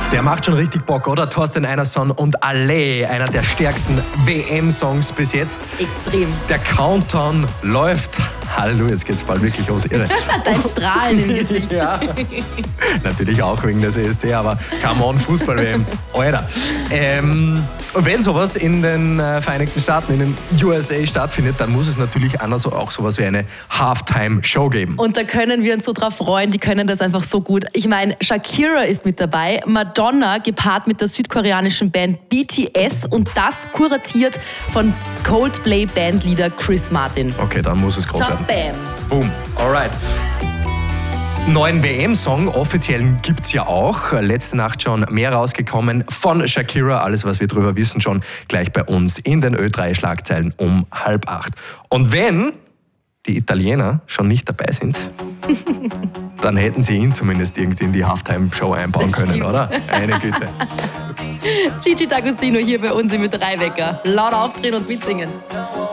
Der macht schon richtig Bock, oder? Thorsten Einerson und Allez, einer der stärksten WM-Songs bis jetzt. Extrem. Der Countdown läuft. Halleluja, jetzt geht's bald wirklich los. Irre. Dein Strahlen im Gesicht. Ja. Natürlich auch wegen des ESC, aber come on, Fußball-WM. Alter. Und wenn sowas in den Vereinigten Staaten, in den USA stattfindet, dann muss es natürlich auch sowas wie eine Halftime-Show geben. Und da können wir uns so drauf freuen, die können das einfach so gut. Ich meine, Shakira ist mit dabei, Madonna gepaart mit der südkoreanischen Band BTS und das kuratiert von Coldplay-Bandleader Chris Martin. Okay, dann muss es groß werden. Bam. Boom, alright. Neuen WM-Song, offiziellen gibt's ja auch. Letzte Nacht schon mehr rausgekommen von Shakira. Alles, was wir drüber wissen, schon gleich bei uns in den Ö3-Schlagzeilen um 7:30. Und wenn die Italiener schon nicht dabei sind, dann hätten sie ihn zumindest irgendwie in die Halftime-Show einbauen können, stimmt. oder? Eine Güte. Gigi D'Agostino hier bei uns im Ö3-Wecker. Laut aufdrehen und mitsingen.